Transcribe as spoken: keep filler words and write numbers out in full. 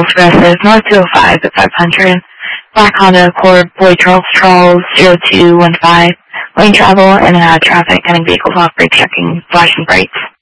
Expressive, North two oh five at five hundred, Black Honda Accord, Boyd Charles Charles, zero two one five, lane travel, in and out of traffic, cutting vehicles off, brake checking, flashing brakes.